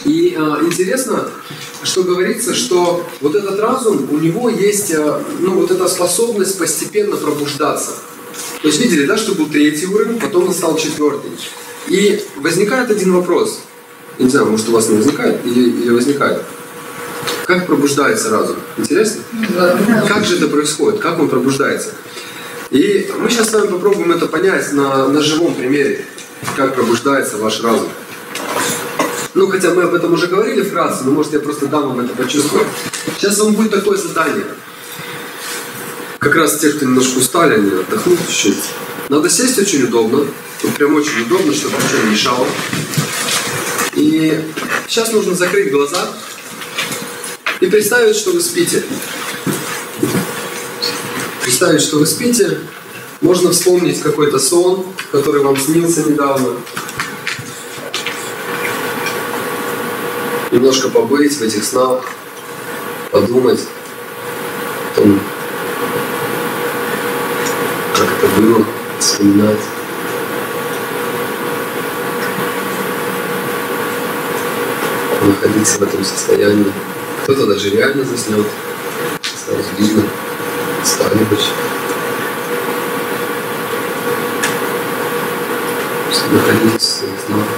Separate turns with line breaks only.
И интересно, что говорится, что вот этот разум, у него есть вот эта способность постепенно пробуждаться. То есть видели, да, что был третий уровень, потом настал четвертый. И возникает один вопрос. Я не знаю, может у вас не возникает или возникает. Как пробуждается разум? Интересно? Как же это происходит? Как он пробуждается? И мы сейчас с вами попробуем это понять на живом примере. Как пробуждается ваш разум. Ну, хотя мы об этом уже говорили вкратце, но может я просто дам вам это почувствовать. Сейчас вам будет такое задание. Как раз те, кто немножко устали, они отдохнут чуть-чуть. Надо сесть очень удобно. Тут прям очень удобно, чтобы ничего не мешало. И сейчас нужно закрыть глаза и представить, что вы спите. Представить, что вы спите. Можно вспомнить какой-то сон, который вам снился недавно. Немножко побыть в этих снах, подумать о том, как это было, вспоминать. Находиться в этом состоянии. Кто-то даже реально заснет. Сразу видно. Что-нибудь. Находитесь в своих снах.